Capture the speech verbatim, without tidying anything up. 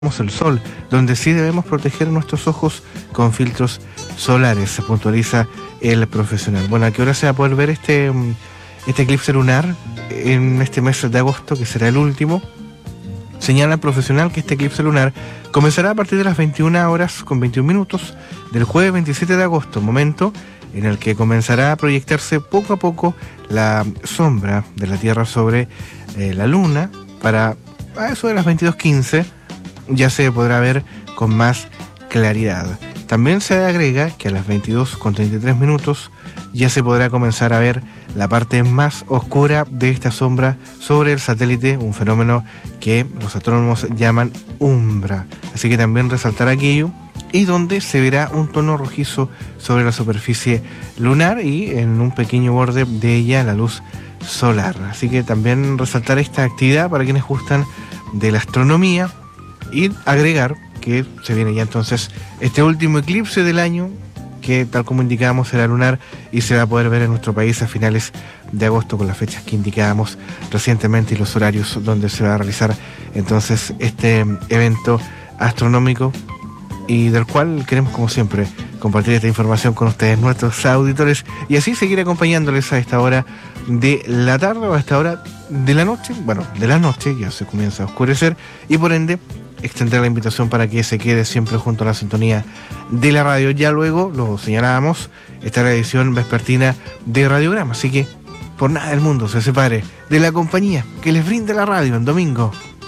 el sol, donde sí debemos proteger nuestros ojos con filtros solares, se puntualiza el profesional. Bueno, ¿a qué hora se va a poder ver este, este eclipse lunar en este mes de agosto, que será el último? Señala el profesional que este eclipse lunar comenzará a partir de las veintiuna horas con veintiún minutos del jueves veintisiete de agosto, momento en el que comenzará a proyectarse poco a poco la sombra de la Tierra sobre eh, la Luna. Para a eso de las veintidós quince ya se podrá ver con más claridad. También se agrega que a las veintidós con treinta y tres minutos ya se podrá comenzar a ver la parte más oscura de esta sombra sobre el satélite, un fenómeno que los astrónomos llaman umbra. Así que también resaltar aquello, y donde se verá un tono rojizo sobre la superficie lunar y en un pequeño borde de ella la luz solar. Así que también resaltar esta actividad para quienes gustan de la astronomía, y agregar que se viene ya entonces este último eclipse del año, que tal como indicábamos será lunar y se va a poder ver en nuestro país a finales de agosto con las fechas que indicábamos recientemente y los horarios donde se va a realizar entonces este evento astronómico, y del cual queremos, como siempre, compartir esta información con ustedes, nuestros auditores, y así seguir acompañándoles a esta hora de la tarde o a esta hora de la noche. Bueno, de la noche ya se comienza a oscurecer, y por ende extender la invitación para que se quede siempre junto a la sintonía de la radio. Ya luego, lo señalábamos, está la edición vespertina de Radiograma, así que por nada del mundo se separe de la compañía que les brinda la radio en domingo.